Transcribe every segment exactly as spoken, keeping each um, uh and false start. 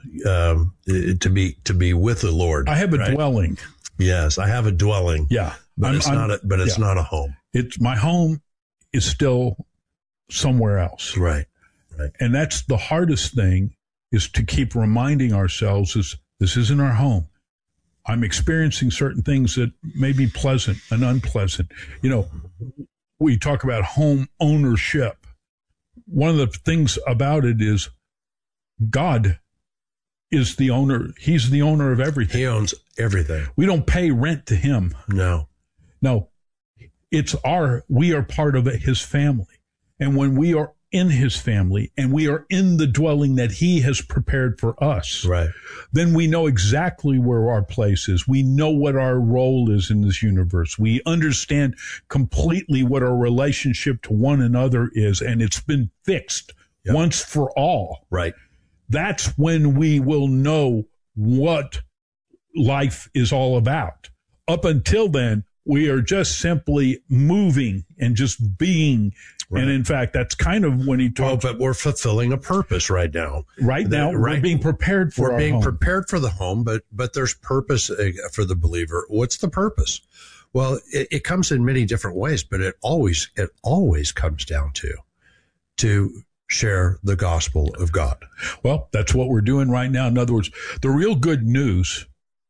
um, to be to be with the Lord. I have a right? dwelling. Yes, I have a dwelling. Yeah, but I'm, it's I'm, not. A, but it's yeah. not a home. It's my home is still somewhere else. Right. Right. And that's the hardest thing, is to keep reminding ourselves is this isn't our home. I'm experiencing certain things that may be pleasant and unpleasant. You know, we talk about home ownership. One of the things about it is God is the owner. He's the owner of everything. He owns everything. We don't pay rent to him. No. No. It's our, we are part of his family. And when we are in his family and we are in the dwelling that he has prepared for us, right, then we know exactly where our place is. We know what our role is in this universe. We understand completely what our relationship to one another is, and it's been fixed yep. once for all. Right. That's when we will know what life is all about. Up until then, we are just simply moving and just being. Right. And in fact, that's kind of when he talks. Well, but we're fulfilling a purpose right now. Right now, the, right, we're being prepared for We're our being home. prepared for the home, but but there's purpose for the believer. What's the purpose? Well, it, it comes in many different ways, but it always it always comes down to to share the gospel of God. Well, that's what we're doing right now. In other words, the real good news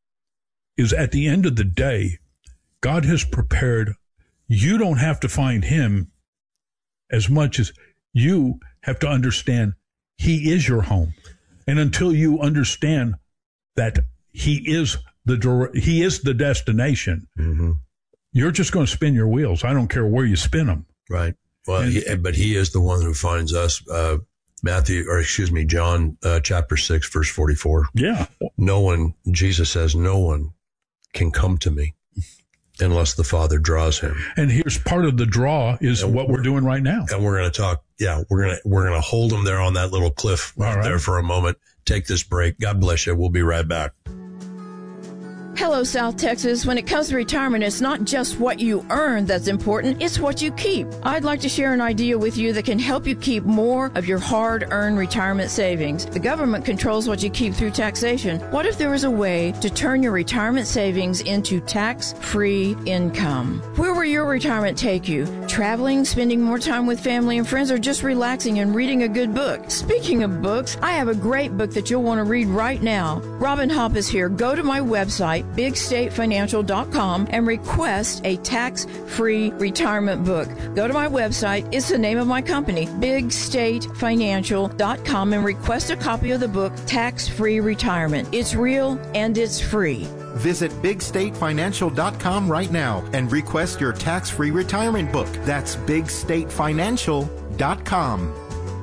is at the end of the day, God has prepared. You don't have to find him as much as you have to understand he is your home. And until you understand that he is the he is the destination, mm-hmm. you're just going to spin your wheels. I don't care where you spin them. Right. Well, and, he, but he is the one who finds us. Uh, Matthew, or excuse me, John, uh, chapter six, verse forty-four. Yeah. No one, Jesus says, no one can come to me unless the Father draws him. And here's part of the draw is and what we're, we're doing right now. And we're going to talk. Yeah, we're going to, we're going to hold him there on that little cliff right, right there for a moment. Take this break. God bless you. We'll be right back. Hello, South Texas. When it comes to retirement, it's not just what you earn that's important, it's what you keep. I'd like to share an idea with you that can help you keep more of your hard-earned retirement savings. The government controls what you keep through taxation. What if there was a way to turn your retirement savings into tax-free income? Where will your retirement take you? Traveling, spending more time with family and friends, or just relaxing and reading a good book? Speaking of books, I have a great book that you'll want to read right now. Robin Hopp is here. Go to my website, big state financial dot com, and request a tax-free retirement book. Go to my website. It's the name of my company, big state financial dot com, and request a copy of the book, Tax-Free Retirement. It's real and it's free. Visit big state financial dot com right now and request your tax-free retirement book. That's big state financial dot com.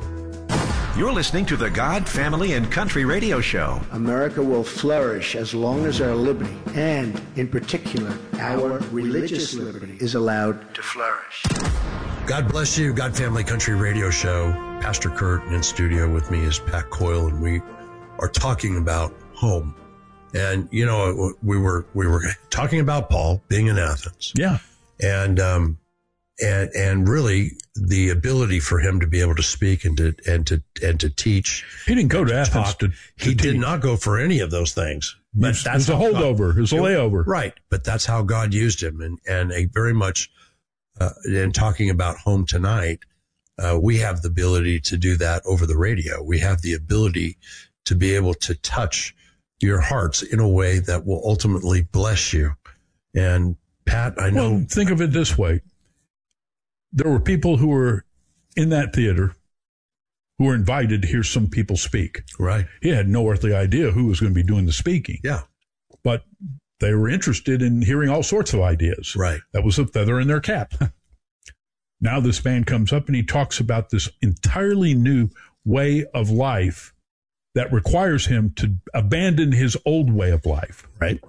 You're listening to the God, Family, and Country Radio Show. America will flourish as long as our liberty, and in particular, our religious liberty, is allowed to flourish. God bless you. God, Family, Country Radio Show. Pastor Kurt, in studio with me is Pat Coyle, and we are talking about home. And, you know, we were we were talking about Paul being in Athens. Yeah. And, um, and, and really the ability for him to be able to speak and to, and to, and to teach. He didn't go to, to Athens to, to He teach. did not go for any of those things. But it that's a holdover. It was a layover. Right. But that's how God used him. And, and a very much, uh, in talking about home tonight, uh, we have the ability to do that over the radio. We have the ability to be able to touch your hearts in a way that will ultimately bless you. And Pat, I know. Well, think of it this way. There were people who were in that theater who were invited to hear some people speak. Right. He had no earthly idea who was going to be doing the speaking. Yeah. But they were interested in hearing all sorts of ideas. Right. That was a feather in their cap. Now this man comes up and he talks about this entirely new way of life that requires him to abandon his old way of life. Right.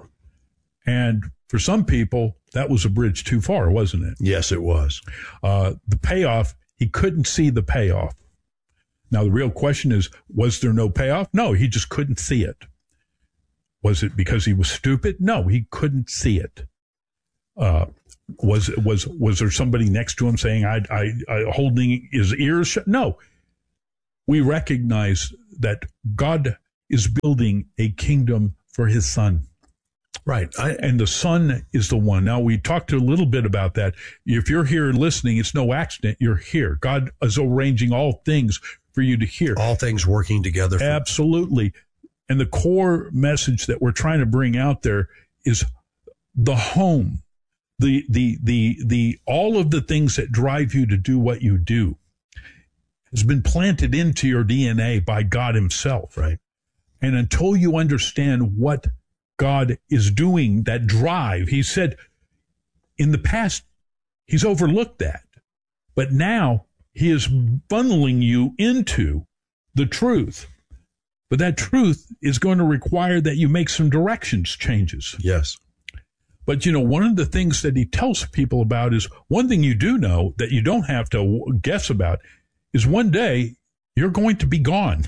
And for some people, that was a bridge too far, wasn't it? Yes, it was. Uh, the payoff, he couldn't see the payoff. Now, the real question is, was there no payoff? No, he just couldn't see it. Was it because he was stupid? No, he couldn't see it. Uh, was was was there somebody next to him saying, I, I, I holding his ears shut? No. We recognize that God is building a kingdom for his son. Right. I, and the son is the one. Now, we talked a little bit about that. If you're here listening, it's no accident. You're here. God is arranging all things for you to hear. All things working together. For- Absolutely. And the core message that we're trying to bring out there is the home, the, the, the, the, all of the things that drive you to do what you do has been planted into your D N A by God himself. Right. And until you understand what God is doing, that drive, he said in the past, he's overlooked that. But now he is funneling you into the truth. But that truth is going to require that you make some directions changes. Yes. But, you know, one of the things that he tells people about is one thing you do know that you don't have to guess about is one day you're going to be gone.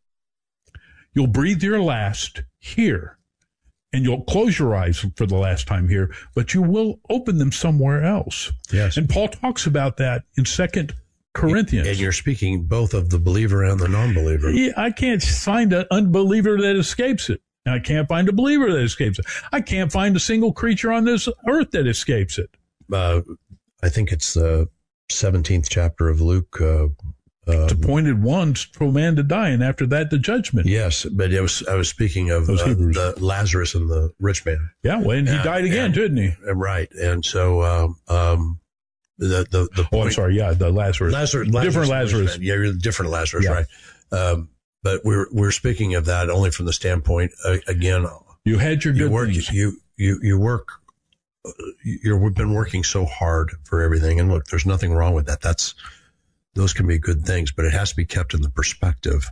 You'll breathe your last here, and you'll close your eyes for the last time here, but you will open them somewhere else. Yes. And Paul talks about that in Second Corinthians. And you're speaking both of the believer and the non-believer. Yeah, I can't find an unbeliever that escapes it. I can't find a believer that escapes it. I can't find a single creature on this earth that escapes it. Uh, I think it's the seventeenth chapter of Luke. Uh, uh, it's appointed once for a man to die, and after that, the judgment. Yes, but it was, I was speaking of uh, the Lazarus and the rich man. Yeah, well, and he and, died again, and, didn't he? Right, and so um, um, the the the. Oh, point, I'm sorry. Yeah, the Lazarus. Lazarus, different Lazarus Lazarus. Yeah, you're the different Lazarus, yeah. right? Um, but we're we're speaking of that only from the standpoint uh, again. You had your good you work, things. You you you work. You've been working so hard for everything, and look, there's nothing wrong with that. That's those can be good things, but it has to be kept in the perspective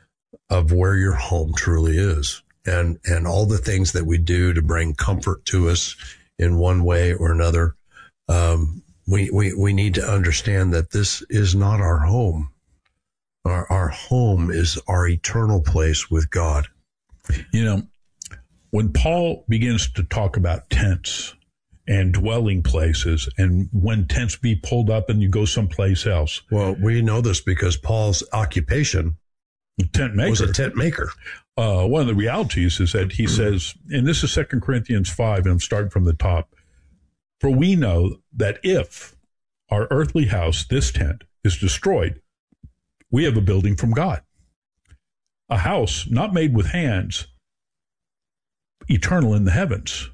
of where your home truly is, and and all the things that we do to bring comfort to us in one way or another. Um, we we we need to understand that this is not our home. Our our home is our eternal place with God. You know, when Paul begins to talk about tents and dwelling places, and when tents be pulled up and you go someplace else. Well, we know this because Paul's occupation tent maker. was a tent maker. Uh, one of the realities is that he says, and this is Second Corinthians five, and I'm starting from the top, for we know that if our earthly house, this tent, is destroyed, we have a building from God, a house not made with hands, eternal in the heavens.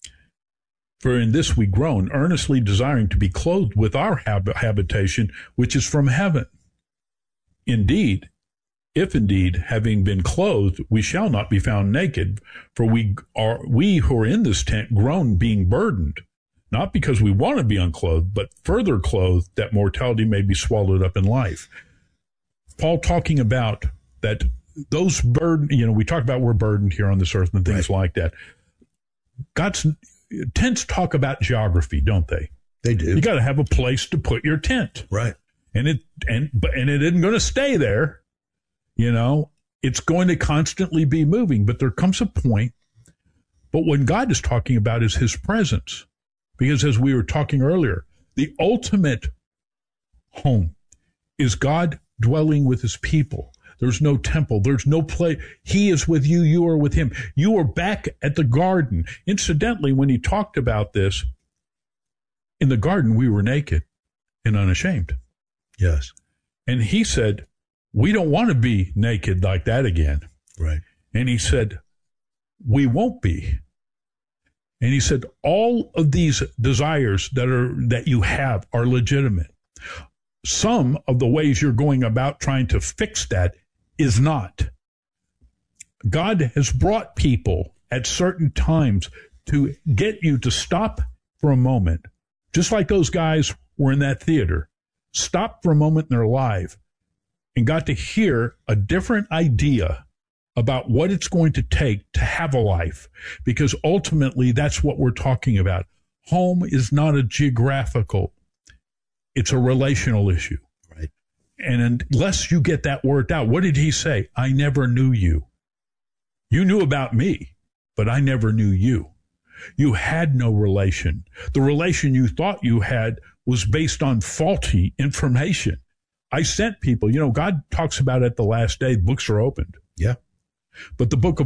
For in this we groan, earnestly desiring to be clothed with our hab- habitation, which is from heaven. Indeed, if indeed, having been clothed, we shall not be found naked, for we are we who are in this tent groan, being burdened, not because we want to be unclothed, but further clothed, that mortality may be swallowed up in life. Paul talking about that those burden, you know, we talk about we're burdened here on this earth and things right. like that. God's tents talk about geography, don't they? They do. You got to have a place to put your tent, right? And it and but and it isn't going to stay there. You know, it's going to constantly be moving. But there comes a point. But what God is talking about is His presence, because as we were talking earlier, the ultimate home is God dwelling with His people. There's no temple. There's no place. He is with you. You are with Him. You are back at the garden. Incidentally, when He talked about this, in the garden, we were naked and unashamed. Yes. And He said, we don't want to be naked like that again. Right. And He said, we won't be. And He said, all of these desires that are that you have are legitimate. Some of the ways you're going about trying to fix that is not. God has brought people at certain times to get you to stop for a moment, just like those guys were in that theater, stop for a moment in their life and got to hear a different idea about what it's going to take to have a life, because ultimately that's what we're talking about. Home is not a geographical, it's a relational issue. Right. And unless you get that worked out, what did He say? I never knew you. You knew about me, but I never knew you. You had no relation. The relation you thought you had was based on faulty information. I sent people, you know, God talks about at the last day, books are opened. Yeah. But the book of